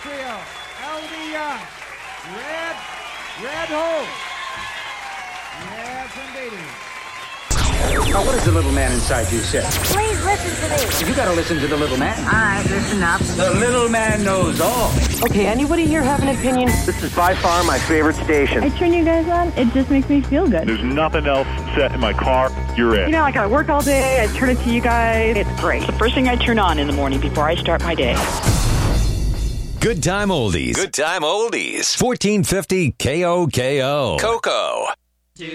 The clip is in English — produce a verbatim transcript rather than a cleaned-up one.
Trio, L D Young, Red, Red Hope. Yes, indeedy. Now, what does the little man inside you say? Please listen to me. You gotta listen to the little man. All right, listen up. The little man knows all. Okay, anybody here have an opinion? This is by far my favorite station. I turn you guys on, it just makes me feel good. There's nothing else set in my car. You're it. You know, like I work all day, I turn it to you guys. It's great. It's the first thing I turn on in the morning before I start my day. Good time oldies. Good time oldies. fourteen fifty K O K O. Coco.